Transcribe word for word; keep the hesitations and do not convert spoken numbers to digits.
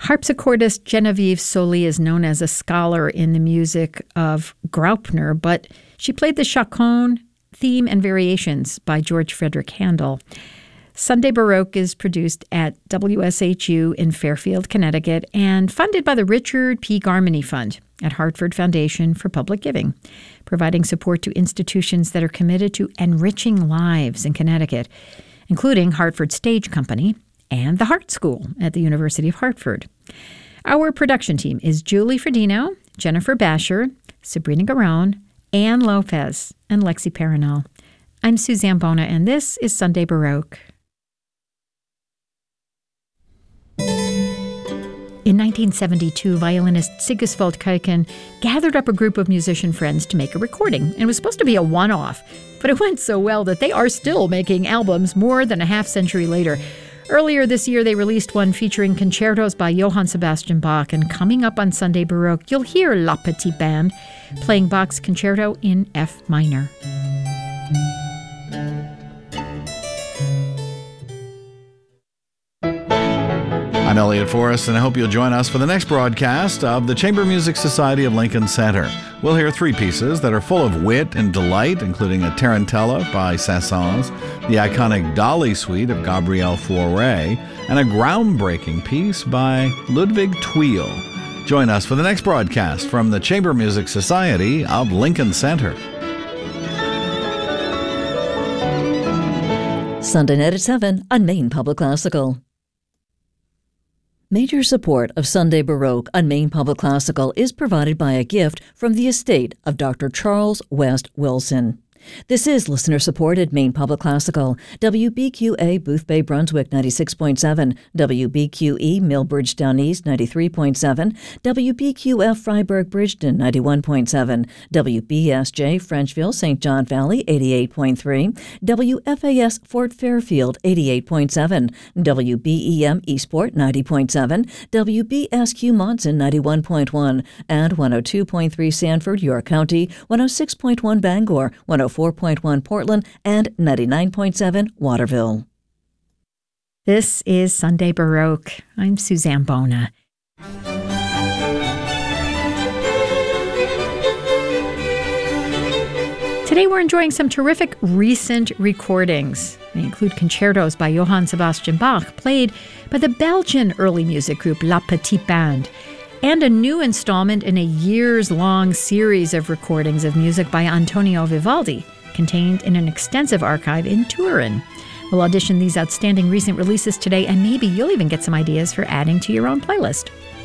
Harpsichordist Genevieve Soli is known as a scholar in the music of Graupner, but she played the chaconne theme and variations by George Frederick Handel. Sunday Baroque is produced at W S H U in Fairfield, Connecticut, and funded by the Richard P. Garmany Fund at Hartford Foundation for Public Giving, providing support to institutions that are committed to enriching lives in Connecticut, including Hartford Stage Company and the Hart School at the University of Hartford. Our production team is Julie Fredino, Jennifer Basher, Sabrina Garone, Ann Lopez, and Lexi Paranel. I'm Suzanne Bona, and this is Sunday Baroque. In nineteen seventy-two, violinist Sigisvald Kuiken gathered up a group of musician friends to make a recording, and it was supposed to be a one-off, but it went so well that they are still making albums more than a half century later. Earlier this year, they released one featuring concertos by Johann Sebastian Bach, and coming up on Sunday Baroque, you'll hear La Petite Bande playing Bach's concerto in F minor. I'm Elliot Forrest, and I hope you'll join us for the next broadcast of the Chamber Music Society of Lincoln Center. We'll hear three pieces that are full of wit and delight, including a Tarantella by Saint-Saëns, the iconic Dolly Suite of Gabriel Fauré, and a groundbreaking piece by Ludwig Thuil. Join us for the next broadcast from the Chamber Music Society of Lincoln Center. Sunday night at seven on Maine Public Classical. Major support of Sunday Baroque on Maine Public Classical is provided by a gift from the estate of Doctor Charles West Wilson. This is listener-supported Maine Public Classical, W B Q A Boothbay Brunswick ninety-six point seven, W B Q E Millbridge Down East ninety-three point seven, W B Q F Freiburg Bridgeton ninety-one point seven, W B S J Frenchville Saint John Valley eighty-eight point three, W F A S Fort Fairfield eighty-eight point seven, W B E M Eastport ninety point seven, W B S Q Monson ninety-one point one, and one oh two point three Sanford, York County, one oh six point one Bangor, one oh four point one Portland, and ninety-nine point seven Waterville. This is Sunday Baroque. I'm Suzanne Bona. Today we're enjoying some terrific recent recordings. They include concertos by Johann Sebastian Bach, played by the Belgian early music group La Petite Bande, and a new installment in a years-long series of recordings of music by Antonio Vivaldi, contained in an extensive archive in Turin. We'll audition these outstanding recent releases today, and maybe you'll even get some ideas for adding to your own playlist.